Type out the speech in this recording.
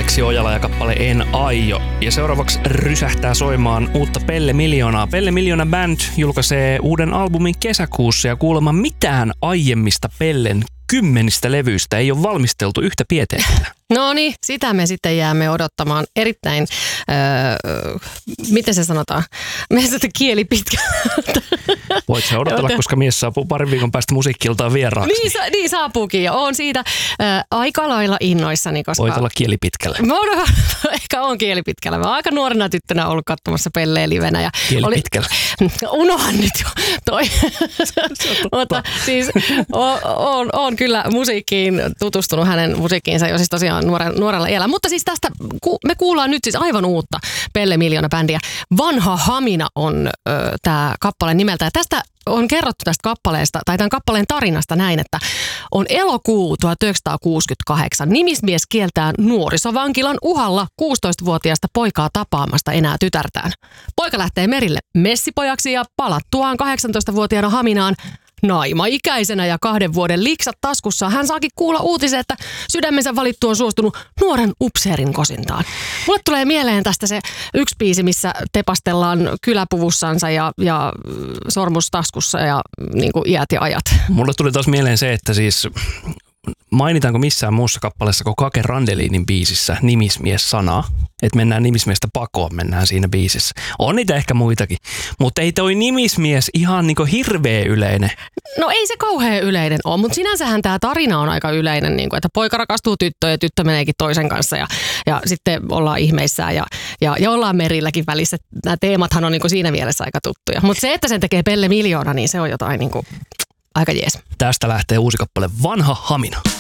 Aleksi Ojala ja kappale En aio. Ja seuraavaksi rysähtää soimaan uutta Pelle Miljoonaa. Pelle Miljoona Band julkaisee uuden albumin kesäkuussa ja kuulemma mitään aiemmista Pellen 10 levyistä ei ole valmisteltu yhtä pieteetillä. No niin, sitä me sitten jäämme odottamaan erittäin, miten se sanotaan, meistä kieli pitkä. Voit sä odotella, koska mies saapuu parin viikon päästä musiikkiltaan vieraaksi. Niin saapuukin ja on siitä aika lailla innoissani, koska... Voit olla kieli pitkällä. Ehkä on kieli pitkällä. Mä oon aika nuorena tyttönä ollut katsomassa Pelleä livenä. Ja kieli pitkällä. Unohan nyt jo toi. Mutta siis on kyllä musiikkiin tutustunut hänen musiikkiinsa jo siis tosiaan nuorella iällä. Mutta siis tästä me kuullaan nyt siis aivan uutta Pelle Miljoona-bändiä. Vanha Hamina on tämä kappale nimeltä. Ja tästä on kerrottu tästä kappaleesta, tai tämän kappaleen tarinasta näin, että on elokuu 1968. Nimismies kieltää nuorisovankilan uhalla 16-vuotiaasta poikaa tapaamasta enää tytärtään. Poika lähtee merille messipojaksi ja palattuaan 18-vuotiaana Haminaan naimaikäisenä ja 2 vuoden liksat taskussa hän saakin kuulla uutisen, että sydämensä valittu on suostunut nuoren upseerin kosintaan. Mulle tulee mieleen tästä se yksi biisi, missä tepastellaan kyläpuvussansa ja sormus taskussa ja niin kuin iät ja ajat. Mulle tuli taas mieleen se, että siis mainitaanko missään muussa kappaleessa kuin Kake Randelinin biisissä nimismies-sanaa. Että mennään nimismiestä pakoon, mennään siinä biisissä. On niitä ehkä muitakin, mutta ei toi nimismies ihan niinku hirveä yleinen. No ei se kauhean yleinen ole, mutta sinänsähän tämä tarina on aika yleinen, niin kuin, että poika rakastuu tyttöön ja tyttö meneekin toisen kanssa ja sitten ollaan ihmeissään ja ollaan merilläkin välissä. Nämä teemathan on niin kuin siinä mielessä aika tuttuja. Mutta se, että sen tekee Pelle Miljoona, niin se on jotain niin kuin aika jees. Tästä lähtee uusi kappale Vanha Hamina.